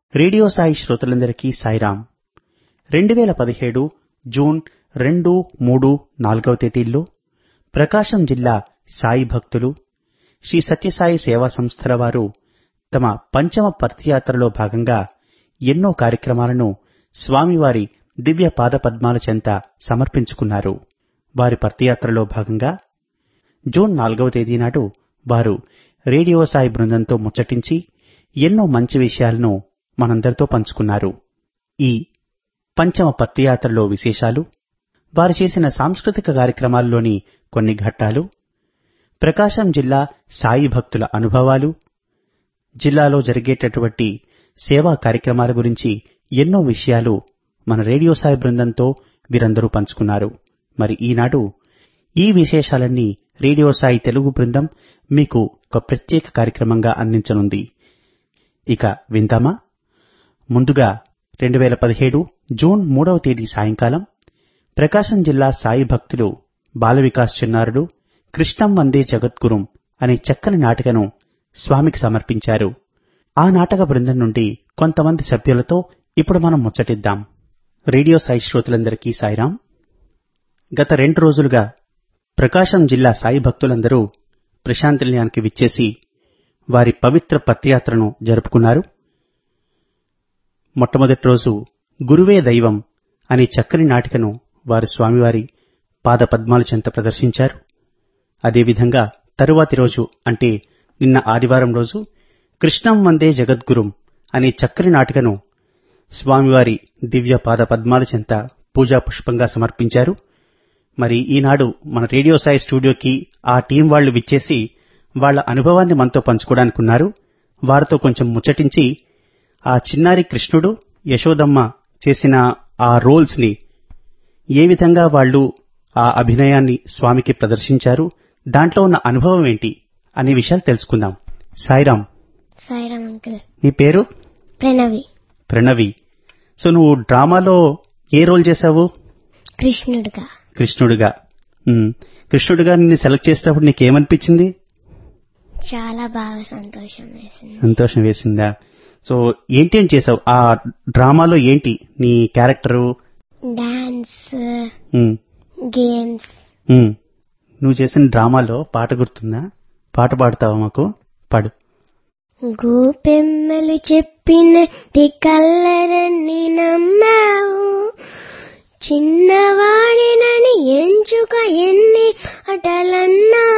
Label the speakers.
Speaker 1: Radio Sai శ్రోతలందరికీ Sairam. 2017 June 2, 3, 4వ తేదీల్లో ప్రకాశం జిల్లా సాయి భక్తులు శ్రీ సత్యసాయి సేవా సంస్థల వారు తమ పంచమ పర్తియాత్రలో భాగంగా ఎన్నో కార్యక్రమాలను స్వామివారి దివ్య పాదపద్మాల చెంత సమర్పించుకున్నారు. వారి పర్తియాత్రలో భాగంగా జూన్ 4వ తేదీ నాడు వారు రేడియో సాయి బృందంతో ముచ్చటించి ఎన్నో మంచి విషయాలను మనందరితో పంచుకున్నారు. ఈ పంచమ పత్తియాత్రలో విశేషాలు, వారు చేసిన సాంస్కృతిక కార్యక్రమాల్లోని కొన్ని ఘట్టాలు, ప్రకాశం జిల్లా సాయి భక్తుల అనుభవాలు, జిల్లాలో జరిగేటటువంటి సేవా కార్యక్రమాల గురించి ఎన్నో విషయాలు మన రేడియో సాయి బృందంతో వీరందరూ పంచుకున్నారు. మరి ఈనాడు ఈ విశేషాలన్నీ రేడియో సాయి తెలుగు బృందం మీకు ఒక ప్రత్యేక కార్యక్రమంగా అందించనుంది. ఇక విందామా? ముందుగా 2017 జూన్ 3వ తేదీ సాయంకాలం ప్రకాశం జిల్లా సాయి భక్తులు బాల వికాస్ చిన్నారులు కృష్ణం వందే జగద్గురుం అనే చక్కని నాటికను స్వామికి సమర్పించారు. ఆ నాటక బృందం నుండి కొంతమంది సభ్యులతో ఇప్పుడు మనం ముచ్చటిద్దాం. రేడియో సాయి శ్రోతలందరికీ సాయిరాం. గత 2 రోజులుగా ప్రకాశం జిల్లా సాయి భక్తులందరూ ప్రశాంతి నిలయానికి విచ్చేసి వారి పవిత్ర పత్తియాత్రను జరుపుకున్నారు. మొట్టమొదటి రోజు గురువే దైవం అనే చక్కని నాటికను వారు స్వామివారి పాద పద్మాల చెంత ప్రదర్శించారు. అదేవిధంగా తరువాతి రోజు అంటే నిన్న ఆదివారం రోజు కృష్ణం వందే జగద్గురుం అనే చక్కని నాటికను స్వామివారి దివ్య పాద పద్మాల చెంత పూజా పుష్పంగా సమర్పించారు. మరి ఈనాడు మన రేడియో సాయి స్టూడియోకి ఆ టీం వాళ్లు విచ్చేసి వాళ్ల అనుభవాన్ని మనతో పంచుకోవడానికున్నారు. వారితో కొంచెం ముచ్చటించి ఆ చిన్నారి కృష్ణుడు యశోదమ్మ చేసిన ఆ రోల్స్ ని ఏ విధంగా వాళ్ళు ఆ అభినయాన్ని స్వామికి ప్రదర్శించారు, దాంట్లో ఉన్న అనుభవం ఏంటి అనే విషయాలు తెలుసుకుందాం. సాయిరాం.
Speaker 2: సాయిరాం అంకుల్.
Speaker 1: నీ పేరు?
Speaker 2: ప్రణవి.
Speaker 1: ప్రణవి. సో నువ్వు డ్రామాలో ఏ రోల్ చేశావు?
Speaker 2: కృష్ణుడిగా.
Speaker 1: కృష్ణుడిగా. కృష్ణుడిగా నిన్ను సెలెక్ట్ చేసేటప్పుడు నీకేమనిపించింది?
Speaker 2: చాలా బాగా సంతోషం వేసింది.
Speaker 1: సంతోషం వేసిందా? సో ఏంటేం చేసావు ఆ డ్రామాలో? ఏంటి నీ క్యారెక్టరు?
Speaker 2: Dance, games.
Speaker 1: నువ్వు చేసిన డ్రామాలో పాట గుర్తుందా? పాట పాడతావా మాకు? పాడు.
Speaker 2: గోపెమ్మలు చెప్పినట్టి కల్లరన్ని నమ్మావు, చిన్నవాడినని ఎంచుక ఎన్ని అటలన్నా